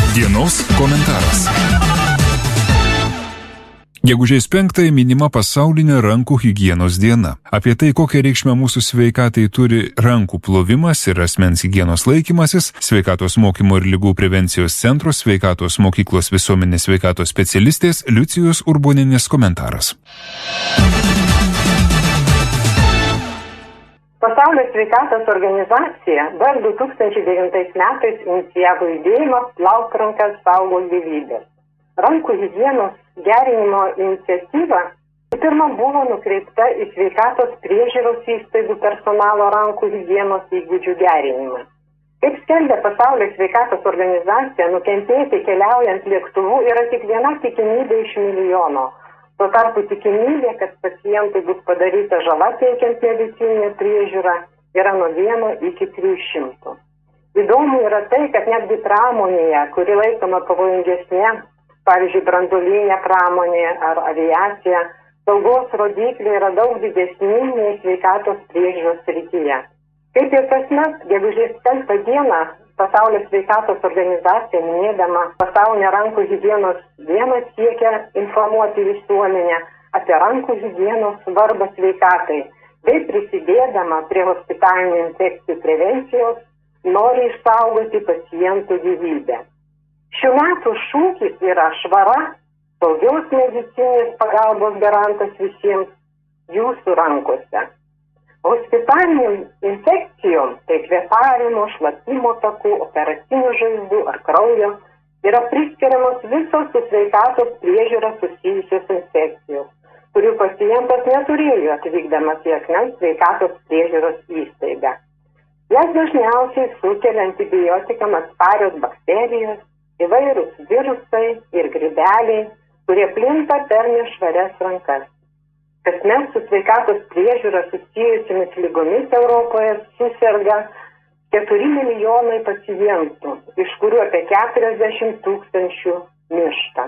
Dienos komentaras. Gegužės 5 minima pasaulinė rankų higienos diena. Apie tai, kokią reikšmę mūsų sveikatai turi rankų plovimas ir asmens higienos laikymasis, Sveikatos mokymo ir ligų prevencijos centro Sveikatos mokyklos visuomenės sveikatos specialistės Liucijos Urbonienės komentaras. Pasaulio sveikatos organizacija dar 2009 metais inicijavo judėjimą Plauk rankas, saugok gyvybės. Rankų higienos gerinimo iniciatyva pirma buvo nukreipta į sveikatos priežiūros įstaigų personalo rankų higienos įgūdžių gerinimą. Kaip skelbia Pasaulio sveikatos organizacija, nukentėti keliaujant lėktuvu yra tik viena tikimybė iš milijono. Tuo tarpu tikimybė, kad pacientui bus padaryta žala teikiant medicininę priežiūrą, yra nuo 1 iki 300. Įdomu yra tai, kad netgi pramonėje, kuri laikoma pavojingesnė, pavyzdžiui, branduolinė pramonė ar aviacija, saugos rodikliai yra daug didesni nei sveikatos priežiūros srityje. Kaip ir kasmet, gegužės 5 dieną Pasaulio sveikatos organizacija, minėdama pasaulinę rankų higienos dieną, siekia informuoti visuomenę apie rankų higienos svarbą sveikatai, bei prisidėdama prie hospitalinių infekcijų prevencijos, nori išsaugoti pacientų gyvybę. Šių metų šūkis yra švara, saugios medicininės pagalbos garantas visiems jūsų rankose. Hospitalinių infekcijom, tai kvėpavimo, šlapimo takų, operacinių žaizdų ar kraujo, yra priskiriamos visos su sveikatos priežiūra susijusios infekcijos, kurių pacientas neturėjo atvykdamas į asmens sveikatos priežiūros įstaigą. Jas dažniausiai sukelia antibiotikam atsparios bakterijos, įvairūs virusai ir grybeliai, kurie plinta per nešvarias rankas. Kasmet su sveikatos priežiūra susijusiamis lygomis Europoje suserga 4 milijonai pacientų, iš kurių apie 40 tūkstančių miršta.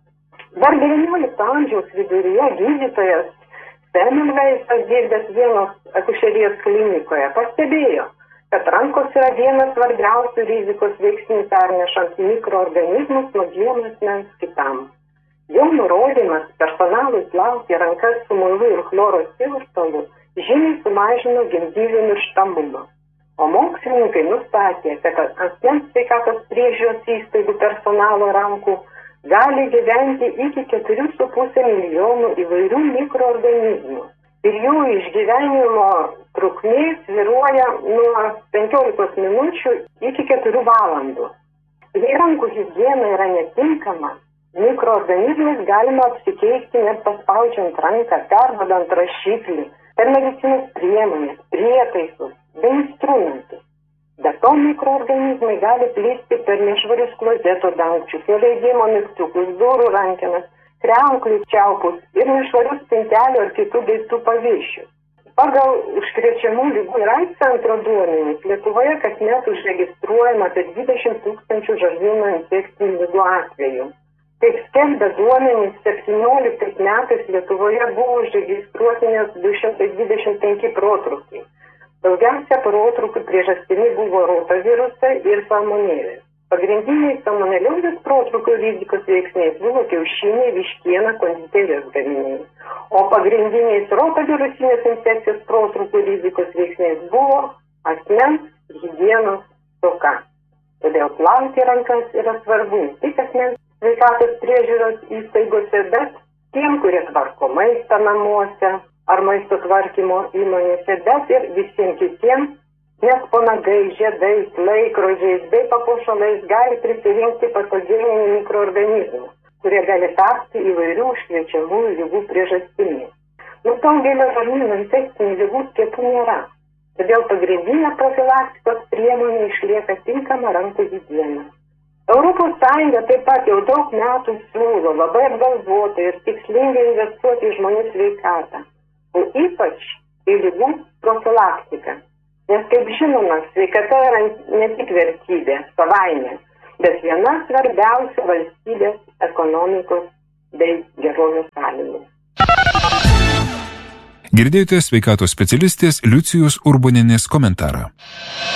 Dar 19 amžiaus viduryje gydytojas Semmelweisas, dirbęs vienos akušerijos klinikoje, pastebėjo, kad rankos yra vienas svarbiausių rizikos veiksnių pernešant mikroorganizmus nuo vieno asmens kitam. Jo nurodymas personalui plauti rankas su muilu ir chloro tirpalu žymiai sumažino gimdyvių mirštamumą. O mokslininkai nustatė, kad asmens sveikatos priežiūros įstaigų personalo rankų gali gyventi iki 4,5 milijonų įvairių mikroorganizmų. Ir jų išgyvenimo trukmė svyruoja nuo 15 minučių iki 4 valandų. Jei rankų higiena yra netinkama, mikroorganizmais galima apsikeisti net paspaudžiant ranką, perduodant rašiklį, per medicinos priemonės, prietaisus, bei instrumentus. Be to mikroorganizmai gali plisti per nešvarius klozeto dangčius, nuleidimo mygtukus, durų rankenas, kriauklių čiaupus ir nešvarius spintelių ar kitų daiktų paviršius. Pagal užkrečiamų ligų ir AIDS centro duomenis, Lietuvoje kasmet užregistruojama apie 20 tūkstančių žarnyno infekcinių ligų atvejų. Kaip skelbia duomenys, 17 metais Lietuvoje buvo užregistruoti net 225 protrūkiai. Daugiausia protrūkių priežastimi buvo rotavirusai ir salmonelės. Pagrindiniais salmoneliozės protrūkių rizikos veiksniais buvo kiaušiniai, vištiena, konditerijos gaminiai. O pagrindiniais rotavirusinės infekcijos protrūkių rizikos veiksniais buvo asmens higienos stoka. Todėl plauti rankas yra svarbu ne tik asmens sveikatos priežiūros įstaigose, bet tiem, kurie tvarko maistą namuose ar maisto tvarkymo įmonėse, bet ir visiems kitiems, nes po nagais, žiedais, laikrodžiais bei papuošalais gali prisirinkti patogeninių mikroorganizmų, kurie gali tapti įvairių užkrečiamųjų ligų priežastimi. Nuo daugelio žarnyno infekcinių ligų skiepų nėra, todėl pagrindinė profilaktikos priemonė išlieka tinkama rankų higiena. Europos Sąjunga taip pat jau daug metų siūlo labai apgalvotai ir tikslingai investuoti į žmonių sveikatą, o ypač į ligų profilaktiką. Nes, kaip žinoma, sveikata yra ne tik vertybė, savaime, bet viena svarbiausių valstybės ekonomikos bei gerovės sąlygų. Girdėjote sveikatos specialistės Liucijos Urbonienės komentarą.